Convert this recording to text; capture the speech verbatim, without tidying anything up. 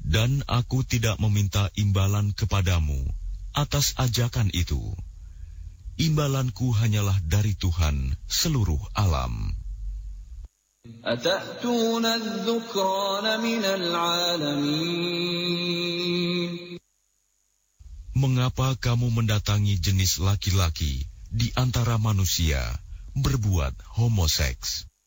Dan aku tidak meminta imbalan kepadamu atas ajakan itu. Imbalanku hanyalah dari Tuhan seluruh alam. Atatuna adh-dhukrana minal 'alamin. Mengapa kamu mendatangi jenis laki-laki di antara manusia berbuat homoseks?